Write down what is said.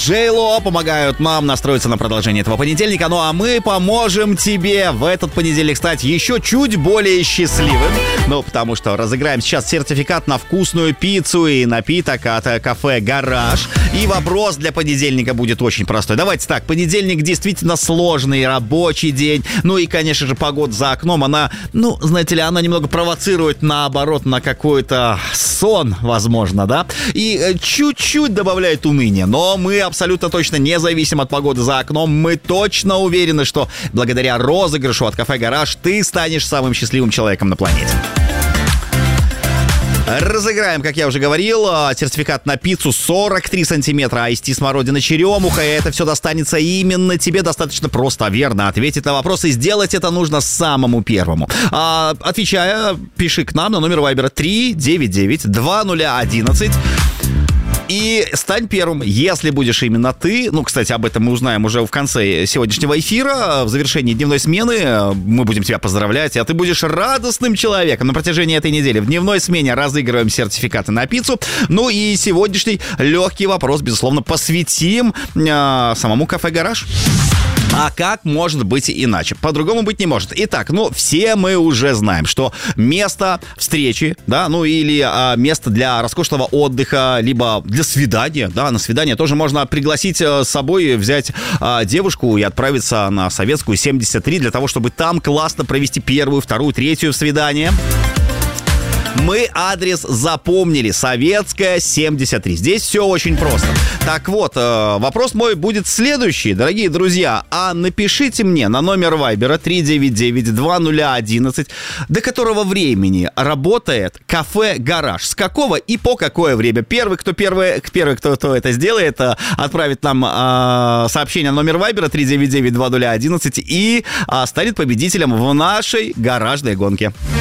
Джей-Ло помогают нам настроиться на продолжение этого понедельника. Ну а мы поможем тебе в этот понедельник стать еще чуть более счастливым. Ну, потому что разыграем сейчас сертификат на вкусную пиццу и напиток от кафе «Гараж». И вопрос для понедельника будет очень простой. Давайте так, понедельник действительно сложный рабочий день. Ну и, конечно же, погода за окном, она, ну, знаете ли, она немного провоцирует, наоборот, на какой-то сон, возможно, да? И чуть-чуть добавляет уныния. Но мы абсолютно точно не зависим от погоды за окном. Мы точно уверены, что благодаря розыгрышу от кафе «Гараж» ты станешь самым счастливым человеком на планете. Разыграем, как я уже говорил, сертификат на пиццу 43 сантиметра, айсти смородина черемуха, и это все достанется именно тебе. Достаточно просто, верно ответить на вопрос, и сделать это нужно самому первому. Отвечая, пиши к нам на номер Вайбера 399-2011. И стань первым, если будешь именно ты. Ну, кстати, об этом мы узнаем уже в конце сегодняшнего эфира. В завершении дневной смены мы будем тебя поздравлять, а ты будешь радостным человеком на протяжении этой недели. В дневной смене разыгрываем сертификаты на пиццу. Ну и сегодняшний легкий вопрос, безусловно, посвятим самому кафе «Гараж». А как может быть иначе? По-другому быть не может. Итак, ну, все мы уже знаем, что место встречи, да, ну, или место для роскошного отдыха, либо для свидания, да, на свидание тоже можно пригласить с собой, взять девушку и отправиться на Советскую 73 для того, чтобы там классно провести первую, вторую, третью свидание. Мы адрес запомнили. Советская, 73. Здесь все очень просто. Так вот, вопрос мой будет следующий, дорогие друзья. А напишите мне на номер Вайбера 399-2011, до которого времени работает кафе «Гараж». С какого и по какое время. Первый, кто это сделает, отправит нам сообщение на номер Вайбера 399-2011 и станет победителем в нашей гаражной гонке.